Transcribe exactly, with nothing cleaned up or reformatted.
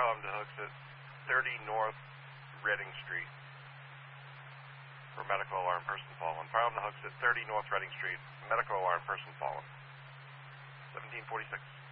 alarm to hooks at thirty North Reading Street. For medical alarm, person fallen. Fire alarm to hooks at thirty North Reading Street. Medical alarm, person fallen. seventeen forty-six.